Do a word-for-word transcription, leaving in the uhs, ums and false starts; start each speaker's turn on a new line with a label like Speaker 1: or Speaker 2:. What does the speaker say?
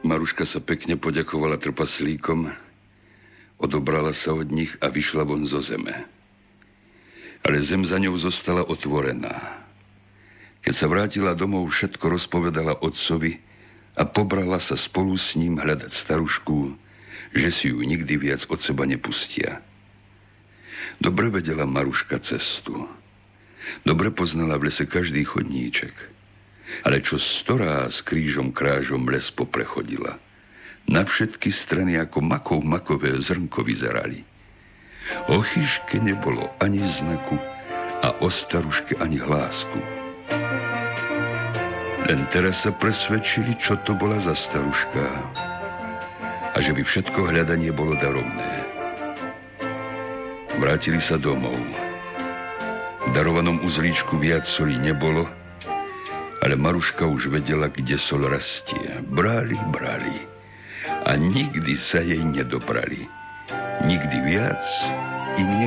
Speaker 1: Maruška sa pekne poďakovala trpaslíkom, odobrala sa od nich a vyšla von zo zeme. Ale zem za ňou zostala otvorená. Keď sa vrátila domov, všetko rozpovedala otcovi a pobrala sa spolu s ním hľadať starušku, že si ju nikdy viac od seba nepustia. Dobre vedela Maruška cestu. Dobre poznala v lese každý chodníček. Ale čo storá s krížom krážom les poprechodila. Na všetky strany ako makov makové zrnko vyzerali. O chyške nebolo ani znaku a o staruške ani hlásku. Len teraz sa presvedčili, čo to bola za staruška a že by všetko hľadanie bolo daromné. Vrátili sa domov. V darovanom uzlíčku viac soli nebolo, ale Maruška už vedela, kde sol rastie. Brali, brali a nikdy sa jej nedobrali. Nikdy viac im